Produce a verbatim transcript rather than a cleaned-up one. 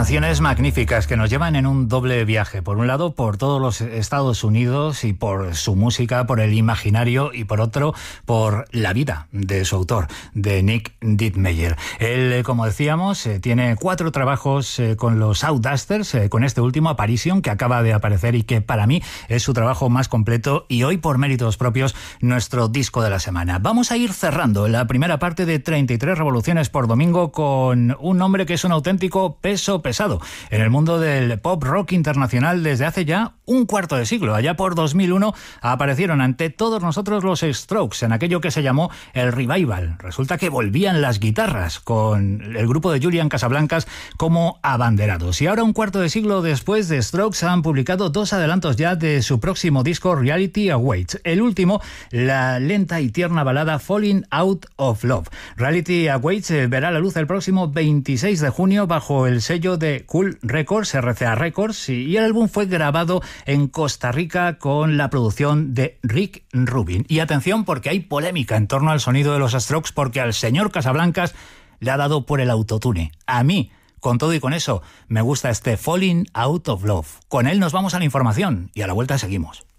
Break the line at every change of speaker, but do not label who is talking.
Canciones magníficas que nos llevan en un doble viaje. Por un lado, por todos los Estados Unidos y por su música, por el imaginario, y por otro, por la vida de su autor, de Nick Deadmeyer. Él, como decíamos, tiene cuatro trabajos con los Outdusters, con este último, Apparition, que acaba de aparecer y que para mí es su trabajo más completo y hoy, por méritos propios, nuestro disco de la semana. Vamos a ir cerrando la primera parte de treinta y tres revoluciones por domingo con un nombre que es un auténtico peso pesado en el mundo del pop rock internacional desde hace ya un cuarto de siglo. Allá por dos mil uno aparecieron ante todos nosotros los Strokes en aquello que se llamó el Revival. Resulta que volvían las guitarras con el grupo de Julian Casablancas como abanderados. Y ahora, un cuarto de siglo después, de Strokes han publicado dos adelantos ya de su próximo disco, Reality Awaits. El último, la lenta y tierna balada Falling Out of Love. Reality Awaits verá la luz el próximo veintiséis de junio bajo el sello de Cool Records, R C A Records, y el álbum fue grabado en Costa Rica con la producción de Rick Rubin. Y atención, porque hay polémica en torno al sonido de los Strokes, porque al señor Casablancas le ha dado por el autotune. A mí, con todo y con eso, me gusta este Falling Out of Love. Con él nos vamos a la información y a la vuelta seguimos.